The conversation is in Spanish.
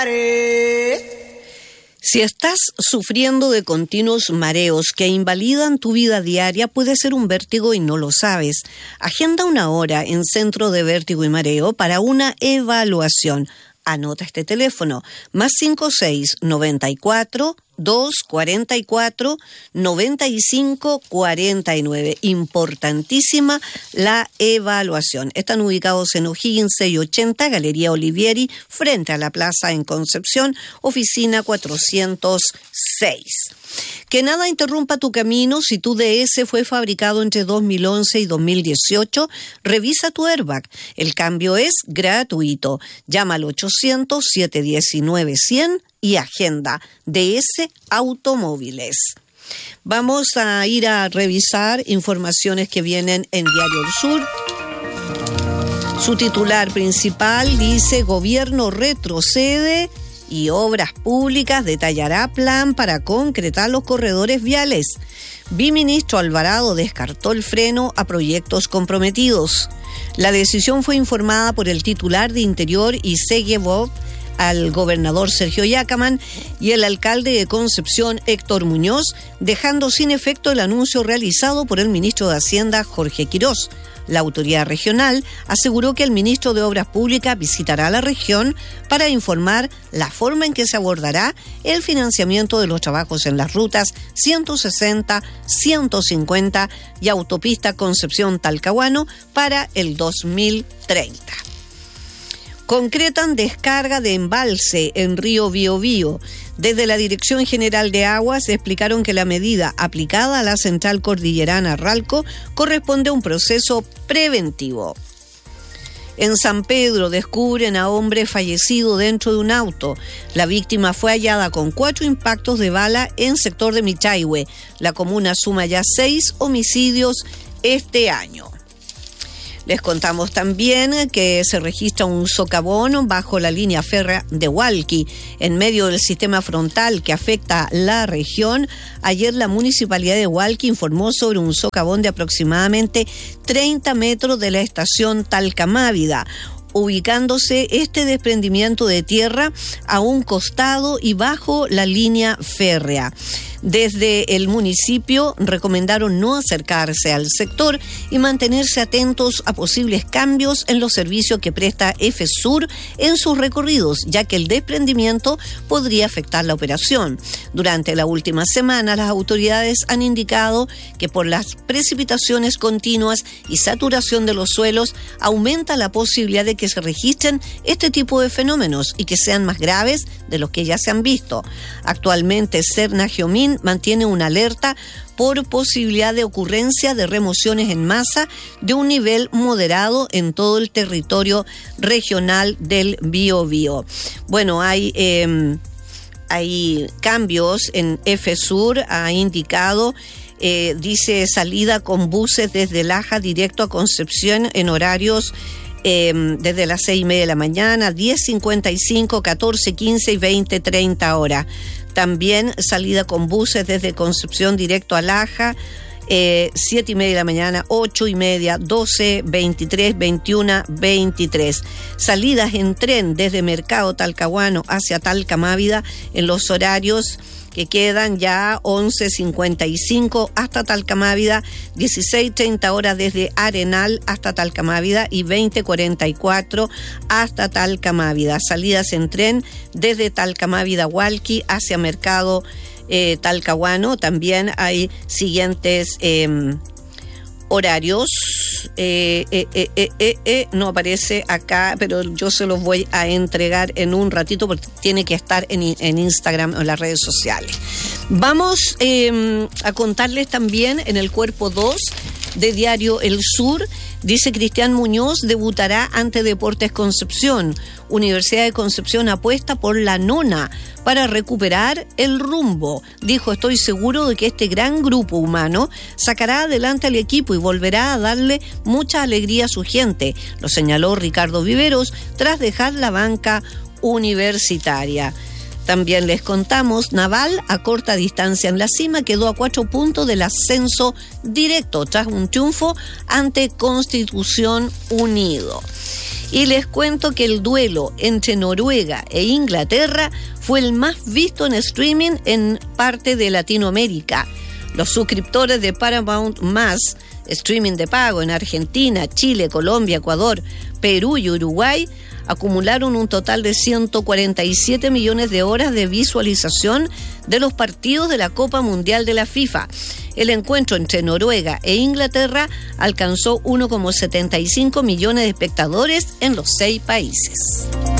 Si estás sufriendo de continuos mareos que invalidan tu vida diaria, puede ser un vértigo y no lo sabes. Agenda una hora en Centro de Vértigo y Mareo para una evaluación. Anota este teléfono, +56 94 244 95 49. Importantísima la evaluación. Están ubicados en O'Higgins 680, Galería Olivieri, frente a la plaza en Concepción, oficina 406. Que nada interrumpa tu camino. Si tu DS fue fabricado entre 2011 y 2018, revisa tu airbag. El cambio es gratuito. Llama al 800-719-100 y agenda DS Automóviles. Vamos a ir a revisar informaciones que vienen en Diario El Sur. Su titular principal dice: Gobierno retrocede y Obras Públicas detallará plan para concretar los corredores viales. Viceministro Alvarado descartó el freno a proyectos comprometidos. La decisión fue informada por el titular de Interior y se llevó al gobernador Sergio Yacamán y el alcalde de Concepción, Héctor Muñoz, dejando sin efecto el anuncio realizado por el ministro de Hacienda, Jorge Quirós. La autoridad regional aseguró que el ministro de Obras Públicas visitará la región para informar la forma en que se abordará el financiamiento de los trabajos en las rutas 160, 150 y autopista Concepción-Talcahuano para el 2030. Concretan descarga de embalse en Río Biobío. Desde la Dirección General de Aguas explicaron que la medida aplicada a la central cordillerana Ralco corresponde a un proceso preventivo. En San Pedro descubren a hombre fallecido dentro de un auto. La víctima fue hallada con 4 impactos de bala en sector de Michaihue. La comuna suma ya 6 homicidios este año. Les contamos también que se registra un socavón bajo la línea férrea de Hualqui, en medio del sistema frontal que afecta la región. Ayer la Municipalidad de Hualqui informó sobre un socavón de aproximadamente 30 metros de la estación Talcamávida, ubicándose este desprendimiento de tierra a un costado y bajo la línea férrea. Desde el municipio recomendaron no acercarse al sector y mantenerse atentos a posibles cambios en los servicios que presta EFESUR en sus recorridos, ya que el desprendimiento podría afectar la operación. Durante la última semana, las autoridades han indicado que por las precipitaciones continuas y saturación de los suelos, aumenta la posibilidad de que se registren este tipo de fenómenos y que sean más graves de los que ya se han visto. Actualmente, Serna-Giomín mantiene una alerta por posibilidad de ocurrencia de remociones en masa de un nivel moderado en todo el territorio regional del Biobío. Bueno, hay cambios en EFESUR, ha indicado. Dice salida con buses desde Laja directo a Concepción en horarios desde las 6:30 de la mañana, 10:55, 14:15 y 20:30 horas. También salida con buses desde Concepción directo a Laja, 7:30 de la mañana, 8:30, 12, 23, 21, 23. Salidas en tren desde Mercado Talcahuano hacia Talcamávida en los horarios que quedan ya 11:55 hasta Talcamávida, 16:30 horas desde Arenal hasta Talcamávida y 20:44 hasta Talcamávida. Salidas en tren desde Talcamávida Hualqui hacia Mercado Talcahuano. También hay siguientes horarios. No aparece acá, pero yo se los voy a entregar en un ratito porque tiene que estar en Instagram o en las redes sociales. Vamos a contarles también en el cuerpo 2 de Diario El Sur. Dice: Cristian Muñoz debutará ante Deportes Concepción. Universidad de Concepción apuesta por la nona para recuperar el rumbo. Dijo: estoy seguro de que este gran grupo humano sacará adelante al equipo y volverá a darle mucha alegría a su gente. Lo señaló Ricardo Viveros tras dejar la banca universitaria. También les contamos, Naval a corta distancia en la cima, quedó a 4 puntos del ascenso directo tras un triunfo ante Constitución Unido. Y les cuento que el duelo entre Noruega e Inglaterra fue el más visto en streaming en parte de Latinoamérica. Los suscriptores de Paramount+, streaming de pago en Argentina, Chile, Colombia, Ecuador, Perú y Uruguay, acumularon un total de 147 millones de horas de visualización de los partidos de la Copa Mundial de la FIFA. El encuentro entre Noruega e Inglaterra alcanzó 1,75 millones de espectadores en los 6 países.